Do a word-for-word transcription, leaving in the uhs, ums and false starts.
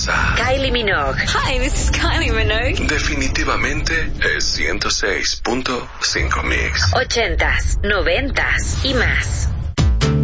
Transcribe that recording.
famosa. Kylie Minogue. Hi, this is Kylie Minogue. Definitivamente es ciento seis punto cinco Mix. Ochentas, noventas y más.